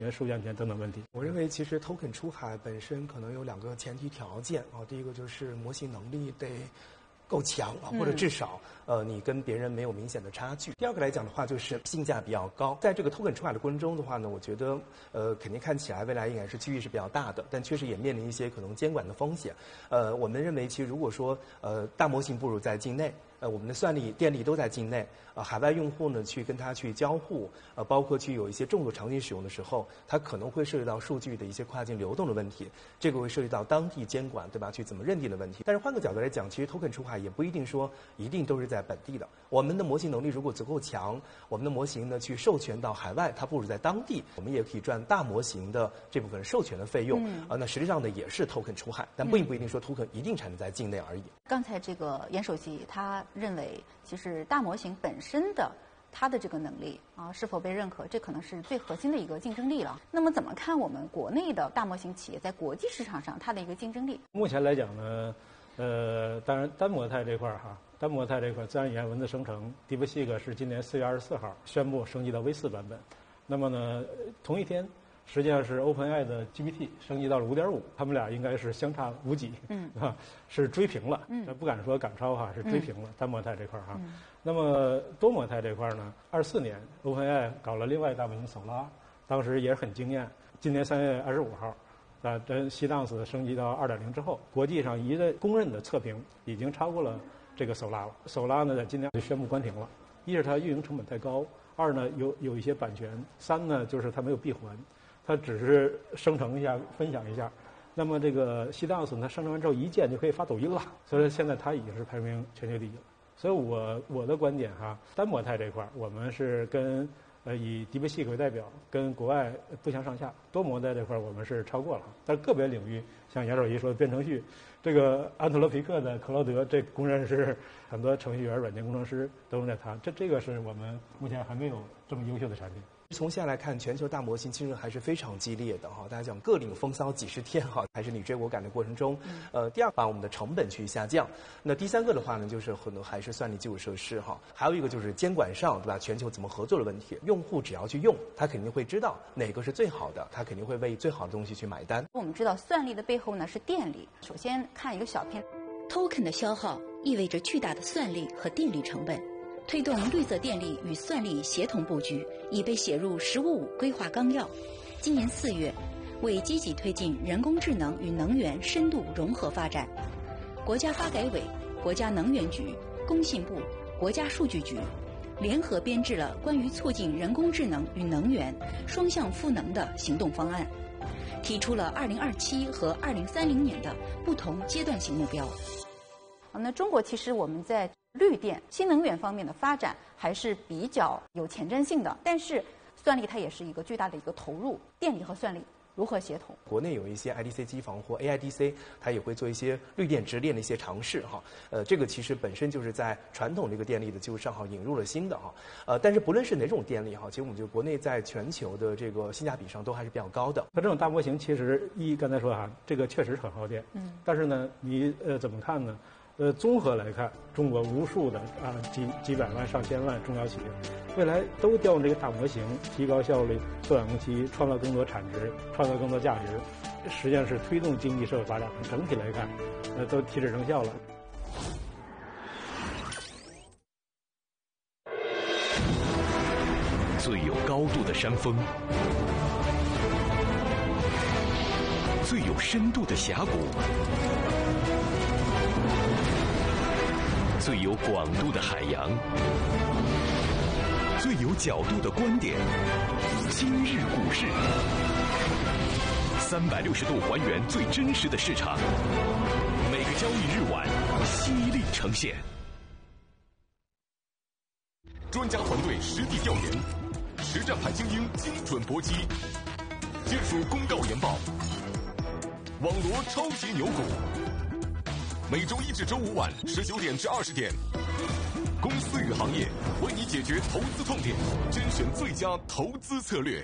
数据安全等等问题。 我认为其实 token 出海本身可能有2个前提条件啊，第一个就是模型能力得够强啊，或者至少你跟别人没有明显的差距。第二个来讲的话，就是性价比较高。在这个 token 出海的过程中的话呢，我觉得肯定看起来未来应该是机遇是比较大的，但确实也面临一些可能监管的风险。我们认为其实如果说大模型部署在境内，我们的算力、电力都在境内，海外用户呢去跟它去交互，包括去有一些重度场景使用的时候，它可能会涉及到数据的一些跨境流动的问题，这个会涉及到当地监管，对吧？去怎么认定的问题。但是换个角度来讲，其实 token 出海也不一定说一定都是在本地的。我们的模型能力如果足够强，我们的模型呢去授权到海外，它部署在当地，我们也可以赚大模型的这部分授权的费用。那实际上呢也是 token 出海，但并不一定说 token 一定产生在境内而已。 刚才这个严首席他认为，其实大模型本身的它的这个能力啊是否被认可，这可能是最核心的一个竞争力了。那么怎么看我们国内的大模型企业在国际市场上它的一个竞争力？ 目前来讲呢，当然单模态这块单模态这块自然语言文字生成 DeepSeek 是今年4月24号宣布升级到 V4 版本。那么呢，同一天实际上是 OpenAI 的 GPT 升级到了 5.5， 他们俩应该是相差无几，是追平了，不敢说赶超是追平了单模态这块那么多模态这块呢，24年 OpenAI 搞了另外大模型索拉，当时也很惊艳。今年3月25号，Cdance 升级到 2.0 之后，国际上一个公认的测评已经超过了这个索拉了。索拉呢在今年就宣布关停了，一是它运营成本太高，二呢有一些版权，三呢就是它没有闭环。它只是生成一下、分享一下，那么这个Cdance它生成完之后一键就可以发抖音了，所以现在它已经是排名全球第一了。所以我的观点单模态这块我们是跟以 DeepSeek 为代表，跟国外不相上下。多模态这块我们是超过了，但是个别领域像严首席说的编程序，这个安特罗皮克的克劳德，这公认是很多程序员、软件工程师都用在它，这个是我们目前还没有这么优秀的产品。 从现在来看，全球大模型竞争还是非常激烈的大家讲各领风骚几十天还是你追我赶的过程中。第二，把我们的成本去下降。那第三个的话呢，就是可能还是算力基础设施还有一个就是监管上，对吧？全球怎么合作的问题。用户只要去用，他肯定会知道哪个是最好的，他肯定会为最好的东西去买单。 我们知道算力的背后呢是电力。首先看一个小片 ，token 的消耗意味着巨大的算力和电力成本。推动绿色电力与算力协同布局已被写入“十五五”规划纲要。今年4月，为积极推进人工智能与能源深度融合发展，国家发改委、国家能源局、工信部、国家数据局联合编制了关于促进人工智能与能源双向赋能的行动方案，提出了2027和2030年的不同阶段性目标。 那中国其实我们在绿电、新能源方面的发展还是比较有前瞻性的，但是算力它也是一个巨大的一个投入，电力和算力如何协同？ 国内有一些 IDC 机房或 AIDC， 它也会做一些绿电直链的一些尝试这个其实本身就是在传统这个电力的基础上引入了新的但是不论是哪种电力其实我们就国内在全球的这个性价比上都还是比较高的。 它这种大模型其实刚才说这个确实很耗电，但是呢，你怎么看呢？综合来看，中国无数的几百万、上千万中小企业，未来都调用这个大模型，提高效率、缩短工期、创造更多产值、创造更多价值，实际上是推动经济社会发展。整体来看，都提质成效了。 最有高度的山峰，最有深度的峡谷，最有广度的海洋，最有角度的观点。今日股市，360度还原最真实的市场，每个交易日晚犀利呈现。专家团队实地调研，实战派精英精准搏击，技术公告研报，网罗超级牛股。每周1至周5晚19点至20点，公司与行业为你解决投资痛点，甄选最佳投资策略。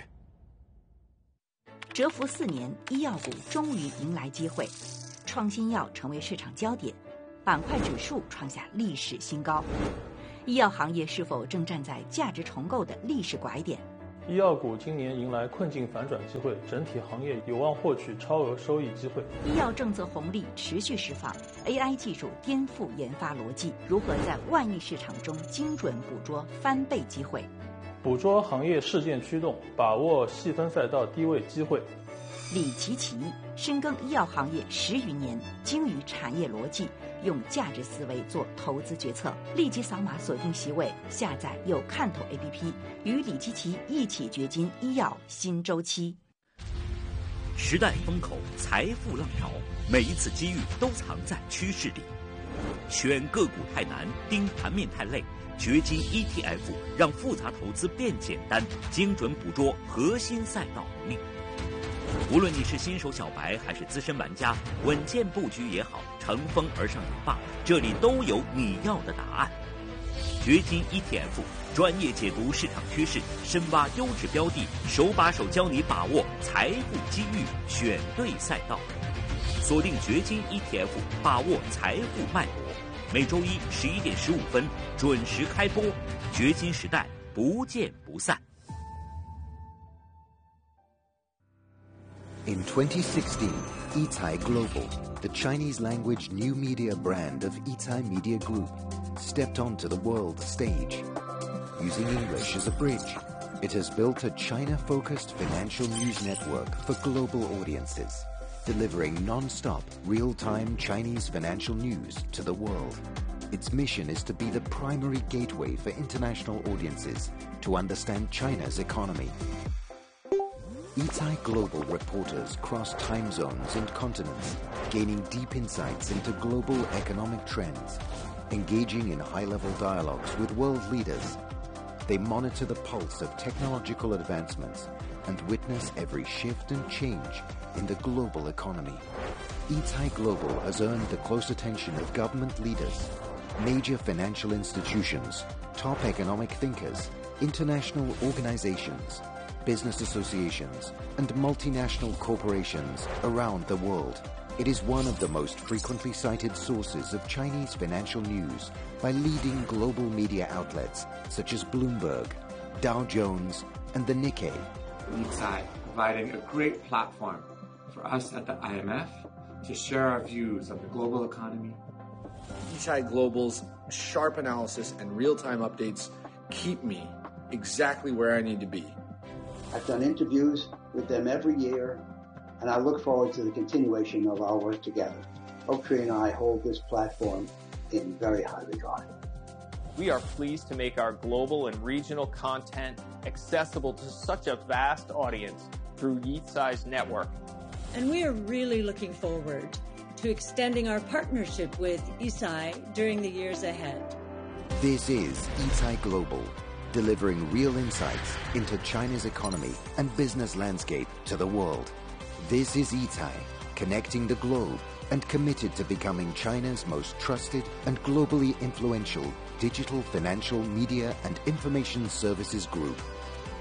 蛰伏4年，医药股终于迎来机会，创新药成为市场焦点，板块指数创下历史新高。医药行业是否正站在价值重构的历史拐点？ 医药股今年迎来困境反转机会，整体行业有望获取超额收益机会。 医药政策红利持续释放 ，AI 技术颠覆研发逻辑，如何在万亿市场中精准捕捉翻倍机会？ 捕捉行业事件驱动，把握细分赛道低位机会。 李奇奇深耕医药行业10余年，精于产业逻辑，用价值思维做投资决策。立即扫码锁定席位，下载有看头 APP， 与李奇奇一起掘金医药新周期。 时代风口，财富浪潮，每一次机遇都藏在趋势里。选个股太难，盯盘面太累，掘金 ETF 让复杂投资变简单，精准捕捉核心赛道红利。无论你是新手小白还是资深玩家，稳健布局也好，乘风而上也罢，这里都有你要的答案。掘金 ETF 专业解读市场趋势，深挖优质标的，手把手教你把握财富机遇，选对赛道。锁定掘金 ETF， 把握财富脉搏。每周一11点15分准时开播，掘金时代不见不散。 In 2016, Yitai Global, the Chinese-language new media brand of Yitai Media Group, stepped onto the world stage. Using English as a bridge, it has built a China-focused financial news network for global audiences, delivering non-stop, real-time Chinese financial news to the world. Its mission is to be the primary gateway for international audiences to understand China's economy. Yitai Global reporters cross time zones and continents, gaining deep insights into global economic trends, engaging in high-level dialogues with world leaders. They monitor the pulse of technological advancements and witness every shift and change in the global economy. Yitai Global has earned the close attention of government leaders, major financial institutions, top economic thinkers, international organizations, business associations, and multinational corporations around the world. It is one of the most frequently cited sources of Chinese financial news by leading global media outlets such as Bloomberg, Dow Jones, and the Nikkei. Yitai providing a great platform for us at the IMF to share our views of the global economy. Yitai Global's sharp analysis and real-time updates keep me exactly where I need to be. I've done interviews with them every year, and I look forward to the continuation of our work together. Oaktree and I hold this platform in very high regard. We are pleased to make our global and regional content accessible to such a vast audience through Yitai's network. And we are really looking forward to extending our partnership with Yitai during the years ahead. This is Yitai Global, delivering real insights into China's economy and business landscape to the world. This is Yitai, connecting the globe and committed to becoming China's most trusted and globally influential digital financial media and information services group.